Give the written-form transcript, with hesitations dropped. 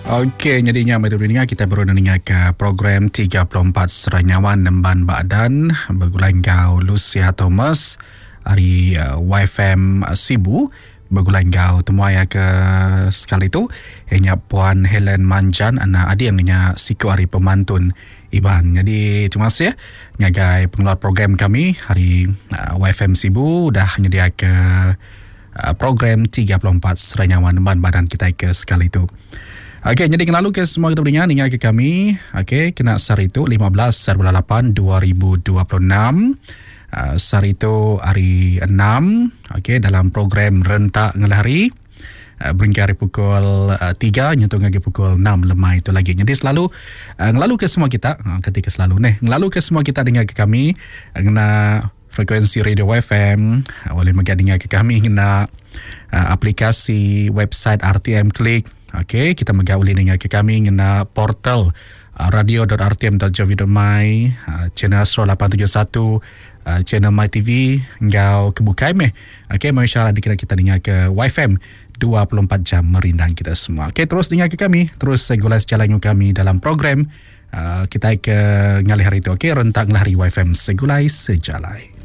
Okey, jadinya mari kita baru dengar ke program 34 Seranyawan Nemban Badan bergulan gau Lucia Thomas hari YFM Sibu bergulan gau temuaya ke sekali tu hanya Puan Helen Manjan anak adik yang siku hari pemantun Iban. Jadi terima kasih ngagai pengeluar program kami hari YFM Sibu dah nyedia ke program 34 Seranyawan Nemban Badan kita ke sekali tu. Okey, jadi kenal ke semua kita beringat ingat ke kami. Okey, kena sehari itu 15/8/2026. Sehari itu hari 6. Okey, dalam program Rentak Ngelari. Beringkari pukul 3 nyentuh lagi pukul 6 lemah itu lagi. Jadi selalu ngelalu ke semua kita ketika selalu ngelalu ke semua kita dengar ke kami kena frekuensi radio FM boleh mengadinga ke kami kena aplikasi website RTM Klik. Okey, kita mengauli dengan ke kami kena portal radio.rtm.gov.my, channel Astro 871, channel My TV, ngau kebukai meh. Okey, mau isyarat kita dengar ke YFM 24 jam merindang kita semua. Okey, terus dengar ke kami, terus segulai sejalan kami dalam program kita ke ngalih hari itu. Okey, rentak ngelari YFM segulai sejalai.